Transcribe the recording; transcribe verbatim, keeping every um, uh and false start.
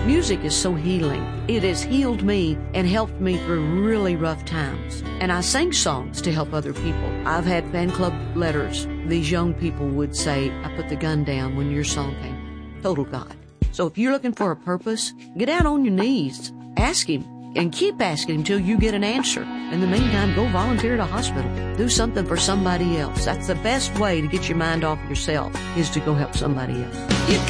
Music is so healing. It has healed me and helped me through really rough times. And I sing songs to help other people. I've had fan club letters. These young people would say, I put the gun down when your song came. Total God. So if you're looking for a purpose, get down on your knees. Ask Him. And keep asking Him until you get an answer. In the meantime, go volunteer at a hospital. Do something for somebody else. That's the best way to get your mind off yourself, is to go help somebody else. You